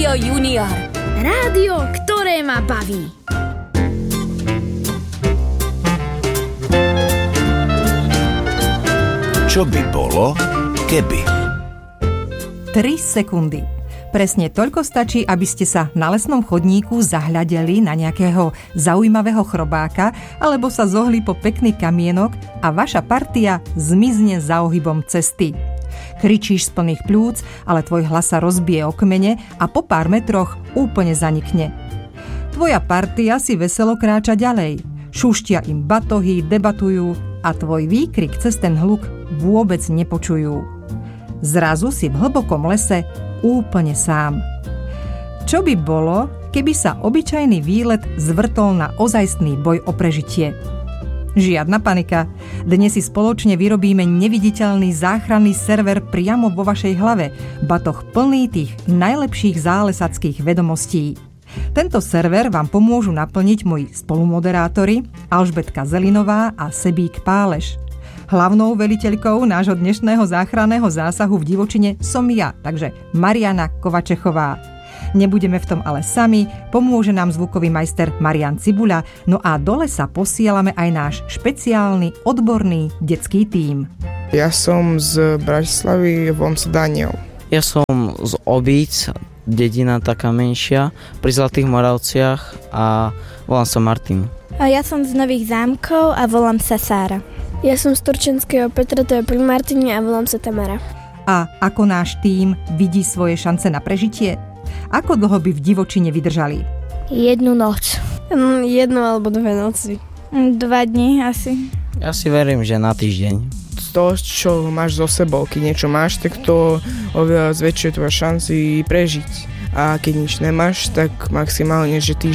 Rádio Junior. Rádio, ktoré ma baví. Čo by bolo, keby? 3 sekundy. Presne toľko stačí, aby ste sa na lesnom chodníku zahľadeli na nejakého zaujímavého chrobáka alebo sa zohli po pekný kamienok a vaša partia zmizne za ohybom cesty. Kričíš z plných pľúc, ale tvoj hlas sa rozbije o kmene a po pár metroch úplne zanikne. Tvoja partia si veselo kráča ďalej. Šuštia im batohy, debatujú a tvoj výkrik cez ten hluk vôbec nepočujú. Zrazu si v hlbokom lese úplne sám. Čo by bolo, keby sa obyčajný výlet zvrtol na ozajstný boj o prežitie? Žiadna panika. Dnes si spoločne vyrobíme neviditeľný záchranný server priamo vo vašej hlave, batoh plný tých najlepších zálesackých vedomostí. Tento server vám pomôžu naplniť moji spolumoderátori Alžbetka Zelinová a Sebík Páleš. Hlavnou veliteľkou nášho dnešného záchranného zásahu v divočine som ja, takže Mariana Kovačechová. Nebudeme v tom ale sami, pomôže nám zvukový majster Marian Cibuľa, no a do lesa posielame aj náš špeciálny, odborný detský tím. Ja som z Bratislavy, volám sa Daniel. Ja som z Obíc, dedina taká menšia, pri Zlatých Moravciach a volám sa Martin. A ja som z Nových Zámkov a volám sa Sára. Ja som z Turčenského Petra, to je pri Martine a volám sa Tamara. A ako náš tím vidí svoje šance na prežitie? Ako dlho by v divočine vydržali? 1 noc. 1 alebo 2 noci. 2 dni asi. Ja si verím, že na týždeň. Z toho, čo máš so sebou, keď niečo máš, tak to oveľa zväčšuje tvoje šanci prežiť. A keď nič nemáš, tak maximálne, že